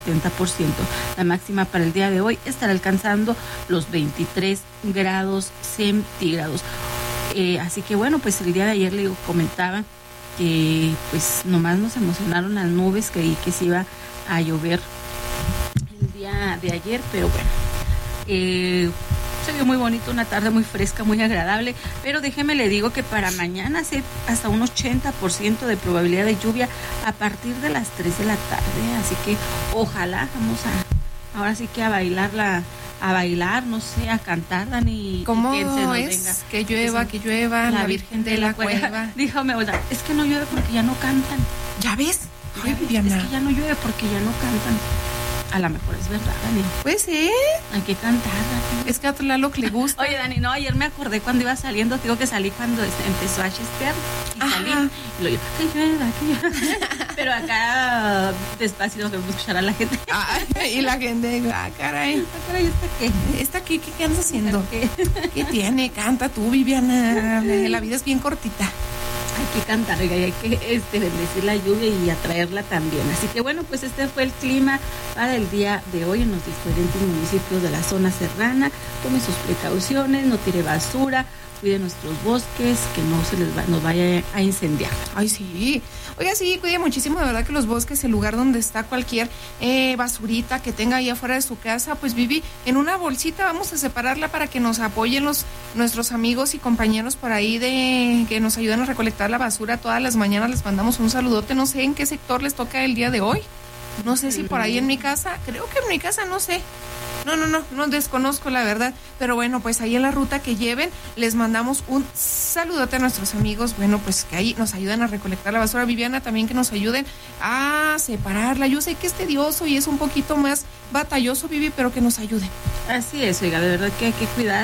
70%. La máxima para el día de hoy estará alcanzando los 23 grados centígrados. Así que bueno, pues el día de ayer le comentaba que pues nomás nos emocionaron las nubes, creí que se iba a llover el día de ayer, pero bueno, se vio muy bonito, una tarde muy fresca, muy agradable, pero déjeme le digo que para mañana sí hasta un 80% de probabilidad de lluvia a partir de las 3 de la tarde, así que ojalá vamos ahora sí que a bailar, no sé, a cantar, Dani. ¿Cómo es? Que llueva, la Virgen de la Cueva. Dígame, o sea, es que no llueve porque ya no cantan. ¿Ya ves? Ay, Viviana. Es que ya no llueve porque ya no cantan. A lo mejor es verdad, Dani. Pues sí. Hay que cantar, Dani. Es que a Tlaloc le gusta. Oye, Dani, no, ayer me acordé cuando iba saliendo, te digo que salí cuando empezó a chispear. Y ajá, salí, y lo digo, que llueva. Pero acá despacito nos vamos a escuchar a la gente. Y la gente, caray. Caray, ¿esta qué? ¿Esta qué andas haciendo? ¿Qué tiene? Canta tú, Viviana. La vida es bien cortita. Hay que cantar, oiga, y hay que bendecir la lluvia y atraerla también. Así que bueno, pues este fue el clima para el día de hoy en los diferentes municipios de la zona serrana. Tome sus precauciones, no tire basura, cuide nuestros bosques, que no nos vaya a incendiar. Ay, sí. Oiga, sí, cuide muchísimo, de verdad, que los bosques, el lugar donde está cualquier basurita que tenga ahí afuera de su casa, pues Vivi, en una bolsita vamos a separarla para que nos apoyen nuestros amigos y compañeros por ahí que nos ayudan a recolectar la basura todas las mañanas. Les mandamos un saludote, no sé en qué sector les toca el día de hoy. No sé si por ahí en mi casa, creo que en mi casa, no sé. No desconozco la verdad, pero bueno, pues ahí en la ruta que lleven, les mandamos un saludote a nuestros amigos, bueno, pues que ahí nos ayudan a recolectar la basura. Viviana, también que nos ayuden a separarla. Yo sé que es tedioso y es un poquito más batalloso, Vivi, pero que nos ayuden. Así es, oiga, de verdad que hay que cuidar,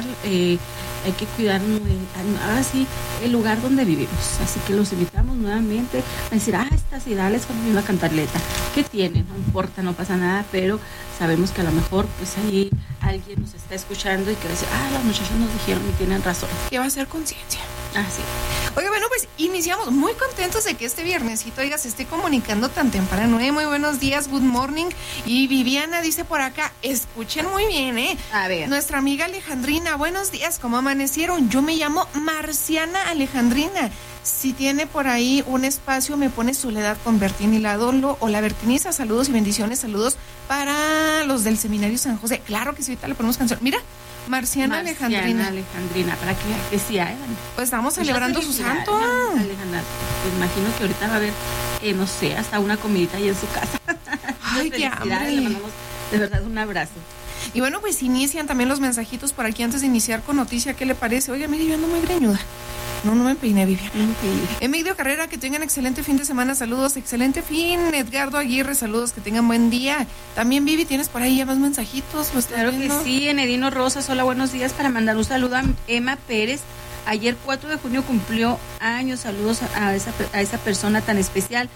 ahora sí, el lugar donde vivimos. Así que los invitamos nuevamente a decir, estas ideales cuando viene la cantarleta, ¿qué tienen? No importa, no pasa nada, pero sabemos que a lo mejor pues ahí alguien nos está escuchando y que va a decir, los muchachos nos dijeron y tienen razón. Que va a ser conciencia. Así. Oiga, bueno, pues iniciamos muy contentos de que este viernesito, oiga, se esté comunicando tan temprano, Muy buenos días, good morning. Y Viviana dice por acá, escuchen muy bien, A ver. Nuestra amiga Alejandrina, buenos días, ¿cómo amanecieron? Yo me llamo Marciana Alejandrina. Si tiene por ahí un espacio, me pone Soledad con Bertín Ladolo o la Bertiniza. Saludos y bendiciones, saludos para los del Seminario San José. Claro que sí, ahorita le ponemos canción. Mira, Marciana Alejandrina, para que sea, pues estamos celebrando su santo. Alejandra, pues imagino que ahorita va a haber, no sé, hasta una comidita ahí en su casa. Ay, qué hambre. Le mandamos de verdad un abrazo. Y bueno, pues inician también los mensajitos por aquí antes de iniciar con noticia. ¿Qué le parece? Oiga, mire, yo ando muy greñuda. No me peiné, Viviana. Emilio Carrera, que tengan excelente fin de semana. Saludos, excelente fin. Edgardo Aguirre, saludos, que tengan buen día. También, Vivi, ¿tienes por ahí ya más mensajitos? Claro que sí. Enedino Rosas, hola, buenos días. Para mandar un saludo a Emma Pérez. Ayer 4 de junio cumplió años. Saludos a esa persona tan especial.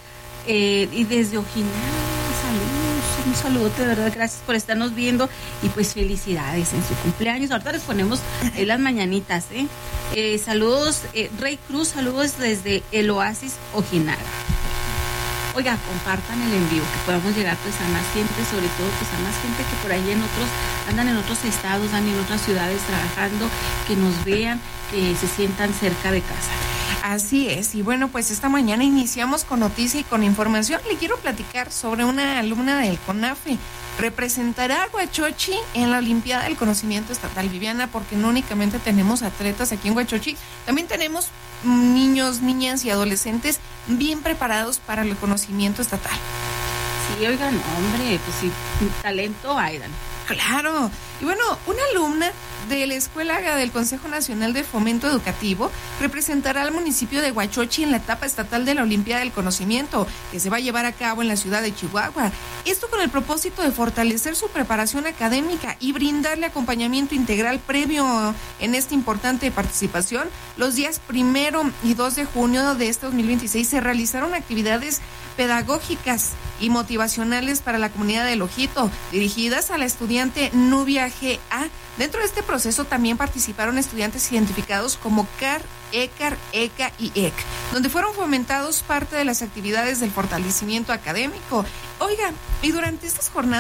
Y desde Ojinaga, un saludote, de verdad, gracias por estarnos viendo y pues felicidades en su cumpleaños. Ahorita les ponemos las mañanitas, saludos, Rey Cruz, saludos desde el Oasis Ojinaga. Oiga, compartan el envío, que podamos llegar pues a más gente, sobre todo pues a más gente que por ahí andan en otros estados, andan en otras ciudades trabajando, que nos vean, que se sientan cerca de casa. Así es, y bueno, pues esta mañana iniciamos con noticia y con información. Le quiero platicar sobre una alumna del CONAFE. Representará a Huachochi en la Olimpiada del Conocimiento Estatal, Viviana, porque no únicamente tenemos atletas aquí en Huachochi, también tenemos niños, niñas y adolescentes bien preparados para el conocimiento estatal. Sí, oigan, hombre, pues sí, talento hay, Dan. Claro. Y bueno, una alumna de la Escuela del Consejo Nacional de Fomento Educativo representará al municipio de Huachochi en la etapa estatal de la Olimpiada del Conocimiento, que se va a llevar a cabo en la ciudad de Chihuahua. Esto con el propósito de fortalecer su preparación académica y brindarle acompañamiento integral previo en esta importante participación. Los días 1 y 2 de junio de este 2026 se realizaron actividades pedagógicas y motivacionales para la comunidad del Ojito, dirigidas a la estudiante Nubia G.A. Dentro de este proceso también participaron estudiantes identificados como CAR, ECAR, ECA y EC, donde fueron fomentados parte de las actividades del fortalecimiento académico. Hoy Oiga, y durante estas jornadas